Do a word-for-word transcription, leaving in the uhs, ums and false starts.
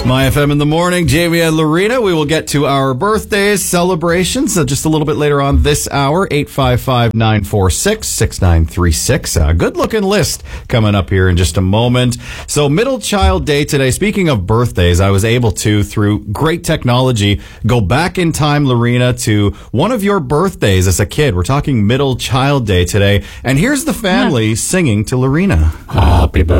My F M in the morning, Jamie and Lorena. We will get to our birthdays, celebrations uh, just a little bit later on this hour. eight five five, nine four six, six nine three six. A good looking list coming up here in just a moment. So Middle Child Day today. Speaking of birthdays, I was able to, through great technology, go back in time, Lorena, to one of your birthdays as a kid. We're talking Middle Child Day today. And here's the family yeah. singing to Lorena. Happy birthday